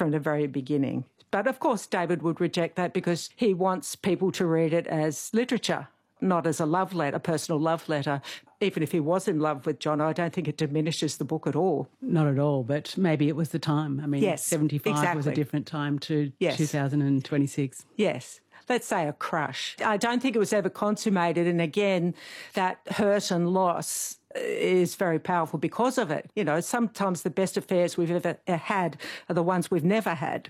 from the very beginning. But of course, David would reject that because he wants people to read it as literature, not as a love letter, a personal love letter. Even if he was in love with John, I don't think it diminishes the book at all. Not at all, but maybe it was the time. I mean, yes, 75 exactly. was a different time to 2026. Yes. Let's say a crush. I don't think it was ever consummated. And again, that hurt and loss is very powerful because of it. You know, sometimes the best affairs we've ever had are the ones we've never had.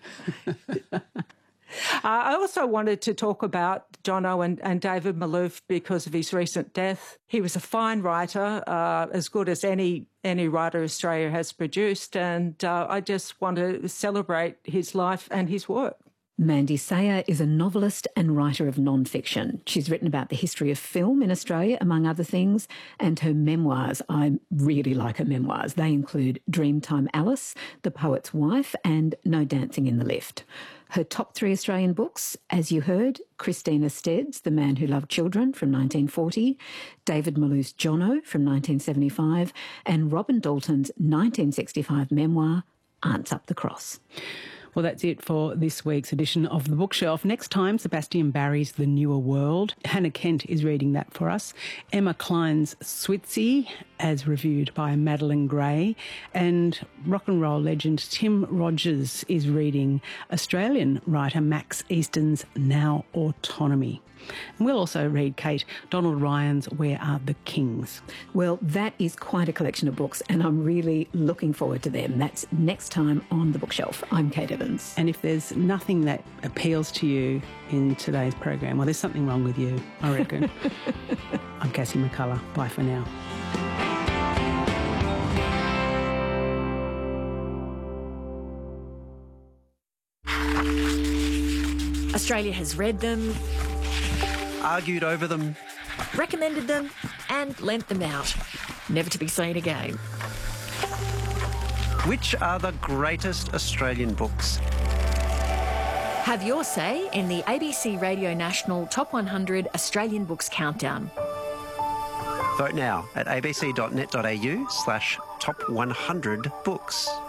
I also wanted to talk about Jono and David Malouf because of his recent death. He was a fine writer, as good as any writer Australia has produced, and I just want to celebrate his life and his work. Mandy Sayer is a novelist and writer of non-fiction. She's written about the history of film in Australia, among other things, and her memoirs, I really like her memoirs. They include Dreamtime Alice, The Poet's Wife, and No Dancing in the Lift. Her top 3 Australian books, as you heard, Christina Stead's The Man Who Loved Children from 1940, David Malouf's Jono from 1975, and Robin Dalton's 1965 memoir, Aunts Up the Cross. Well, that's it for this week's edition of The Bookshelf. Next time, Sebastian Barry's The Newer World. Hannah Kent is reading that for us. Emma Klein's Switzy, as reviewed by Madeline Gray. And rock and roll legend Tim Rogers is reading Australian writer Max Easton's Now Autonomy. And we'll also read, Kate, Donald Ryan's Where Are the Kings? Well, that is quite a collection of books, and I'm really looking forward to them. That's next time on The Bookshelf. I'm Kate Evans. And if there's nothing that appeals to you in today's program, well, there's something wrong with you, I reckon. I'm Cassie McCullough. Bye for now. Australia has read them, argued over them, recommended them and lent them out, never to be seen again. Which are the greatest Australian books? Have your say in the ABC Radio National Top 100 Australian Books Countdown. Vote now at abc.net.au/top100books.